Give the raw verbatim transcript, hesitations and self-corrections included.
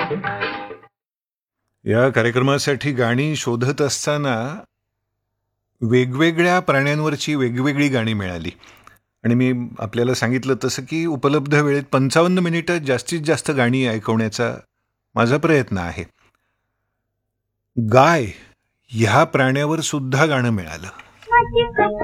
या कार्यक्रमासाठी गाणी शोधत असताना वेगवेगळ्या प्राण्यांवरची वेगवेगळी गाणी मिळाली आणि मी आपल्याला सांगितलं तसं की उपलब्ध वेळेत पंचावन्न मिनिटं जास्तीत जास्त गाणी ऐकवण्याचा माझा प्रयत्न आहे. गाय ह्या प्राण्यावर सुद्धा गाणं मिळालं.